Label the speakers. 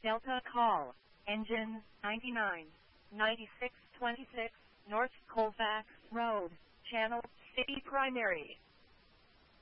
Speaker 1: Delta call. Engine 99. 9626 North Colfax Road. Channel City Primary.